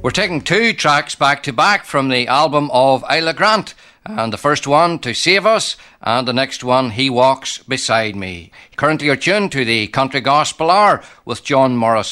We're taking two tracks back to back from the album of Isla Grant. And the first one, To Save Us, and the next one, He Walks Beside Me. Currently you're tuned to the Country Gospel Hour with John Morris.